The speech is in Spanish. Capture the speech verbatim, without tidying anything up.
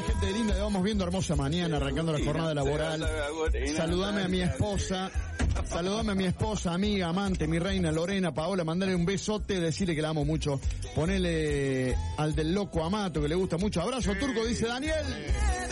gente linda, le vamos viendo hermosa mañana, arrancando la jornada laboral. Saludame a mi esposa, saludame a mi esposa, amiga, amante, mi reina Lorena, Paola, mandale un besote, decirle que la amo mucho. Ponele al del loco Amato, que le gusta mucho. Abrazo, Turco, dice Daniel.